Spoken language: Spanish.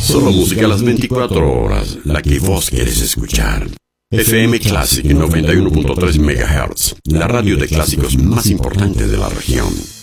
Solo música a las 24 horas, la que vos querés escuchar. FM Classic 91.3 MHz, la radio de clásicos más importante de la región.